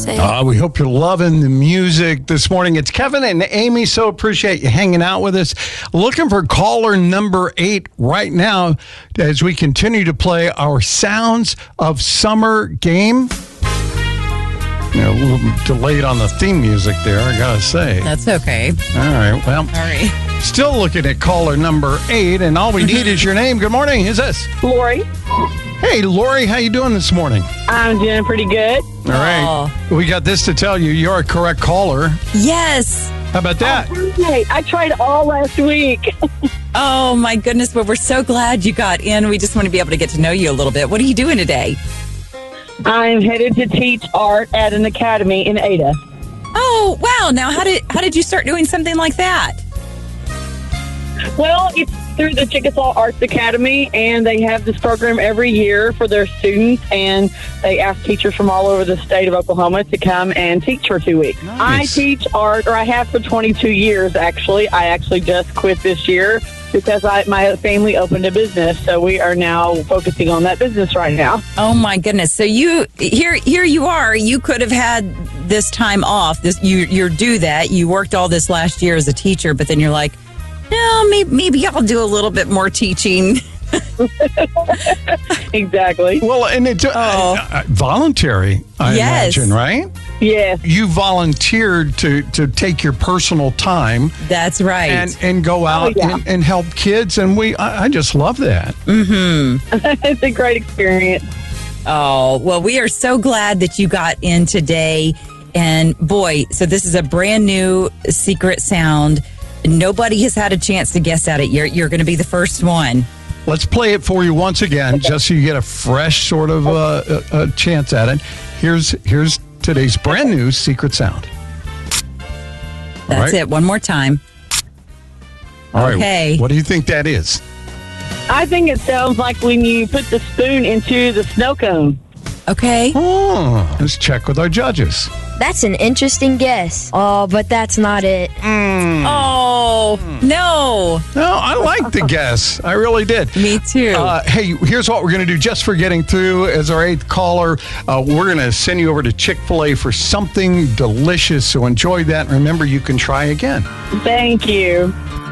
We hope you're loving the music this morning. It's Kevin and Amy. So appreciate you hanging out with us. Looking for caller number 8 right now as we continue to play our Sounds of Summer game. A little delayed on the theme music there, I gotta say. That's okay. All right, well. Sorry. Still looking at caller number 8, and all we need is your name. Good morning. Who's this? Lori. Hey, Lori, how you doing this morning? I'm doing pretty good. All right. We got this to tell you. You're a correct caller. Yes. How about that? Hey, I tried all last week. Oh, my goodness. Well, we're so glad you got in. We just want to be able to get to know you a little bit. What are you doing today? I'm headed to teach art at an academy in Ada. Oh, wow. Now, how did you start doing something like that? Well, it's through the Chickasaw Arts Academy, and they have this program every year for their students, and they ask teachers from all over the state of Oklahoma to come and teach for 2 weeks. Nice. I teach art, or I have for 22 years, actually. I actually just quit this year because my family opened a business, so we are now focusing on that business right now. Oh, my goodness. So here you are. You could have had this time off. You're due that. You worked all this last year as a teacher, but then you're like, no, maybe I'll do a little bit more teaching. Exactly. Well, and it's voluntary, I imagine, right? Yes. You volunteered to take your personal time. That's right. And go out and help kids, and I just love that. Mm-hmm. It's a great experience. Oh, well, we are so glad that you got in today. And boy, so this is a brand new secret sound. Nobody has had a chance to guess at it. You're going to be the first one. Let's play it for you once again, just so you get a fresh sort of a chance at it. Here's today's brand new secret sound. That's it. One more time. All right. Okay. What do you think that is? I think it sounds like when you put the spoon into the snow cone. Okay. Oh, let's check with our judges. That's an interesting guess. Oh, but that's not it. Oh, no. No, I like the guess. I really did. Me too. Hey, here's what we're going to do just for getting through as our 8th caller. We're going to send you over to Chick-fil-A for something delicious. So enjoy that. And remember, you can try again. Thank you.